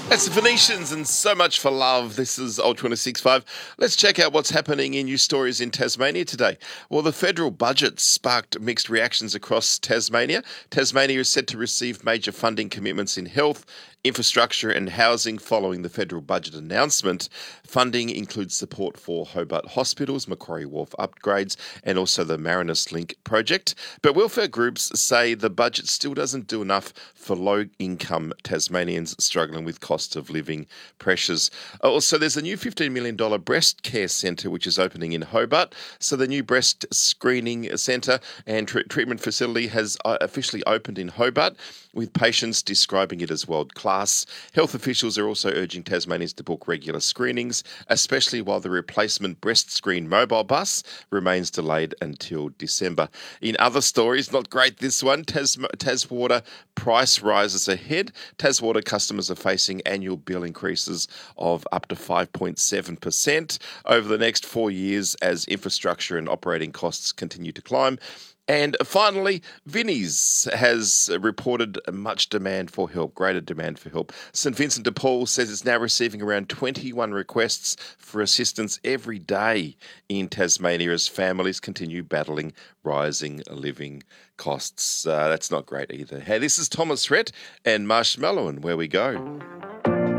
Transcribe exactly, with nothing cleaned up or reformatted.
That's the Phoenicians and so much for love. This is Old twenty-six point five. Let's check out what's happening in news stories in Tasmania today. Well, the federal budget sparked mixed reactions across Tasmania. Tasmania is set to receive major funding commitments in health, infrastructure and housing following the federal budget announcement. Funding includes support for Hobart hospitals, Macquarie Wharf upgrades and also the Marinus Link project. But welfare groups say the budget still doesn't do enough for low-income Tasmanians struggling with cost of living pressures. Also, there's a new fifteen million dollars breast care centre which is opening in Hobart. So the new breast screening centre and tr- treatment facility has uh, officially opened in Hobart, with patients describing it as world-class. Health officials are also urging Tasmanians to book regular screenings, especially while the replacement breast screen mobile bus remains delayed until December. In other stories, not great this one, Tas- Taswater price rises ahead. Taswater customers are facing annual bill increases of up to five point seven percent over the next four years as infrastructure and operating costs continue to climb. And finally, Vinnie's has reported much demand for help, greater demand for help. St Vincent de Paul says it's now receiving around twenty-one requests for assistance every day in Tasmania as families continue battling rising living costs. Uh, that's not great either. Hey, this is Thomas Rhett and Marshmallow, and where we go.